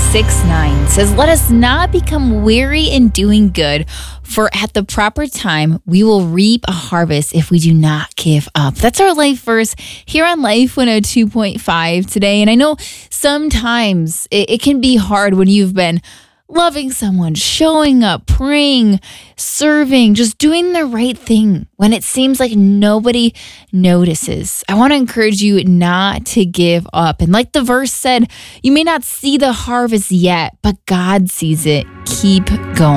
6:9 says, "Let us not become weary in doing good, for at the proper time we will reap a harvest if we do not give up." That's our life verse here on Life 102.5 today. And I know sometimes it can be hard when you've been loving someone, showing up, praying, serving, just doing the right thing when it seems like nobody notices. I want to encourage you not to give up. And like the verse said, you may not see the harvest yet, but God sees it. Keep going.